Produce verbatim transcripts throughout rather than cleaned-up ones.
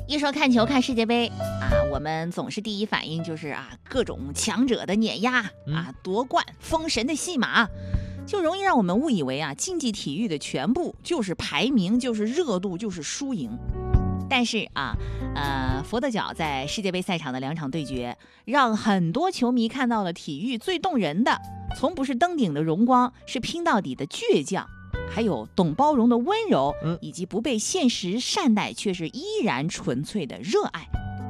一说看球看世界杯啊，我们总是第一反应就是啊，各种强者的碾压啊，夺冠封神的戏码，就容易让我们误以为啊，竞技体育的全部就是排名，就是热度，就是输赢。但是啊，呃，佛得角在世界杯赛场的两场对决，让很多球迷看到了体育最动人的，从不是登顶的荣光，是拼到底的倔强，还有懂包容的温柔，以及不被现实善待却是依然纯粹的热爱。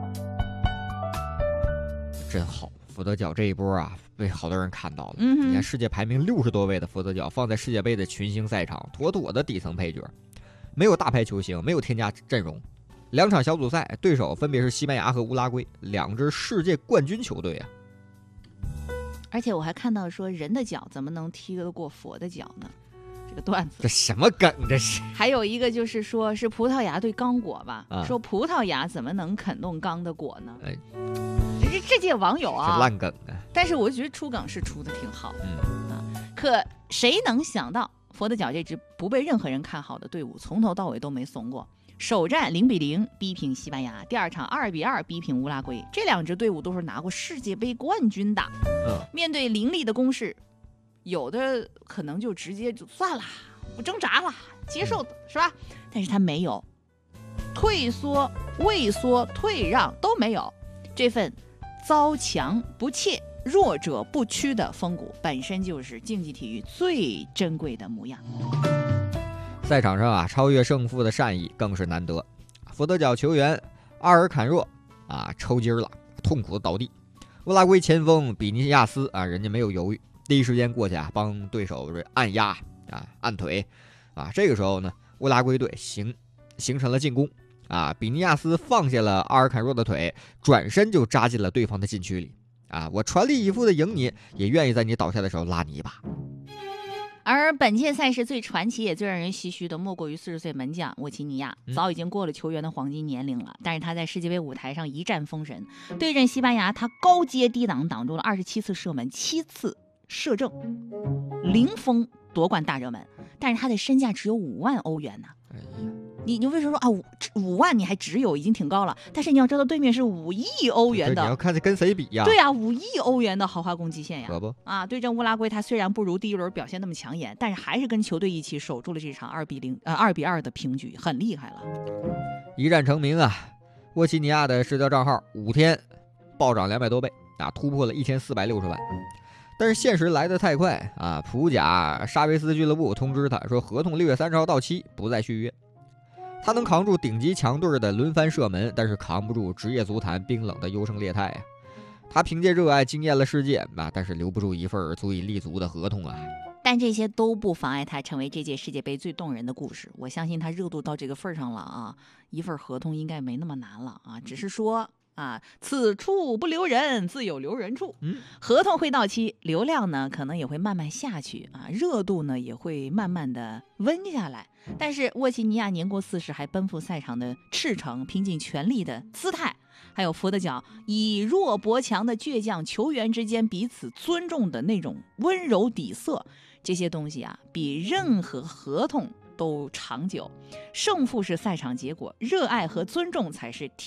真好，佛得角这一波啊，被好多人看到了。 嗯， 你看世界排名六十多位的佛得角，放在世界杯的群星赛场，妥妥的底层配角，没有大牌球星，没有添加阵容。两场小组赛对手分别是西班牙和乌拉圭，两支世界冠军球队啊。 而且我还看到说，人的脚怎么能踢得过佛的脚呢？这个段子， 这什么梗？这是。 还有一个就是说，是葡萄牙对刚果吧？ 啊、 说葡萄牙怎么能啃动刚的果呢？哎，这这届网友啊， 这烂梗啊！ 但是我觉得出梗是出的挺好的。 嗯啊，可谁能想到，佛得角这支不被任何人看好的队伍，从头到尾都没怂过。首战零比零逼平西班牙，第二场二比二逼平乌拉圭，这两支队伍都是拿过世界杯冠军的。 嗯， 面对凌厉的攻势，有的可能就直接就算了，不挣扎了，接受的、嗯、是吧？但是他没有退缩、畏缩、退让都没有，这份遭强不怯、弱者不屈的风骨，本身就是竞技体育最珍贵的模样。 赛场上啊，超越胜负的善意更是难得。佛得角球员阿尔坎若啊，抽筋了，痛苦的倒地。乌拉圭前锋比尼亚斯啊，人家没有犹豫，第一时间过去啊，帮对手按压啊，按腿啊。这个时候呢，乌拉圭队形形成了进攻啊，比尼亚斯放下了阿尔坎若的腿，转身就扎进了对方的禁区里啊。我全力以赴的赢你，也愿意在你倒下的时候拉你一把。 而本届赛事最传奇也最让人唏嘘的，莫过于四十岁门将沃齐尼亚，早已经过了球员的黄金年龄了。但是他在世界杯舞台上一战封神，对阵西班牙，他高阶低挡挡住了二十七次射门，七次射正，零封夺冠大热门。但是他的身价只有五万欧元呢。 哎呀， 你你为什么说啊五五万你还只有已经挺高了？但是你要知道对面是五亿欧元的， 你要看这跟谁比呀？ 对呀、啊，五亿欧元的豪华攻击线呀， 可不啊！对阵乌拉圭，他虽然不如第一轮表现那么抢眼，但是还是跟球队一起守住了这场二比零呃二比二的平局，很厉害了。 一战成名啊！沃齐尼亚的社交账号五天暴涨两百多倍啊，突破了一千四百六十万。但是现实来得太快啊！葡甲沙维斯俱乐部通知他说，合同六月三十号到期，不再续约。他能扛住顶级强队的轮番射门，但是扛不住职业足坛冰冷的优胜劣汰啊！他凭借热爱惊艳了世界啊，但是留不住一份足以立足的合同啊！ 但这些都不妨碍他成为这届世界杯最动人的故事。我相信他热度到这个份上了啊，一份合同应该没那么难了啊，只是说。啊，此处不留人，自有留人处。 嗯， 合同会到期，流量呢可能也会慢慢下去啊，热度呢也会慢慢的温下来。但是沃齐尼亚年过四十还奔赴赛场的赤诚，拼尽全力的姿态，还有佛得角以弱博强的倔强，球员之间彼此尊重的那种温柔底色，这些东西啊，比任何合同都长久。胜负是赛场结果，热爱和尊重才是